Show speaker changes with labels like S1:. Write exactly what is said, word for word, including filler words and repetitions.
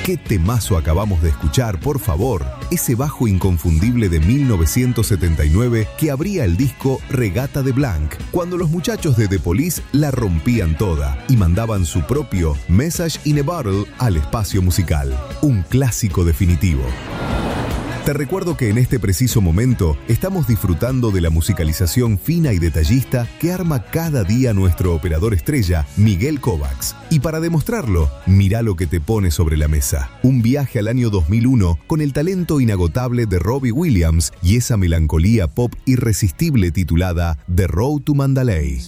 S1: qué temazo acabamos de escuchar, por favor. Ese bajo inconfundible de mil novecientos setenta y nueve que abría el disco Regata de Blanc, cuando los muchachos de The Police la rompían toda y mandaban su propio Message in a Bottle al espacio musical. Un clásico definitivo. Te recuerdo que en este preciso momento estamos disfrutando de la musicalización fina y detallista que arma cada día nuestro operador estrella, Miguel Kovacs. Y para demostrarlo, mirá lo que te pone sobre la mesa. Un viaje al año dos mil uno con el talento inagotable de Robbie Williams y esa melancolía pop irresistible titulada The Road to Mandalay.